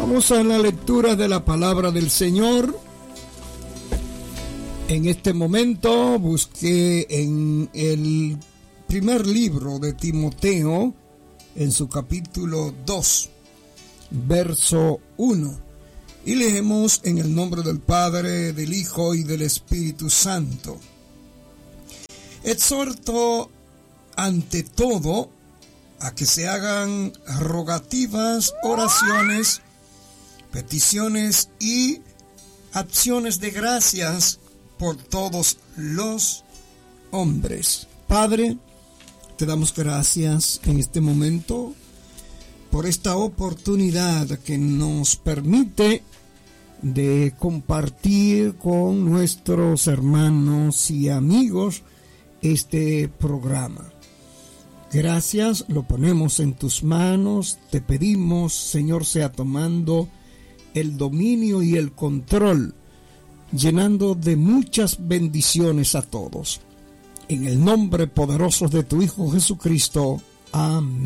Vamos a la lectura de la palabra del Señor. En este momento busqué en el primer libro de Timoteo, en su capítulo 2, verso 1. Y leemos en el nombre del Padre, del Hijo y del Espíritu Santo. Exhorto ante todo a que se hagan rogativas, oraciones, peticiones y acciones de gracias por todos los hombres. Padre, te damos gracias en este momento por esta oportunidad que nos permite de compartir con nuestros hermanos y amigos este programa. Gracias, lo ponemos en tus manos, te pedimos, Señor, sea tomando el dominio y el control, llenando de muchas bendiciones a todos. En el nombre poderoso de tu Hijo Jesucristo. Amén.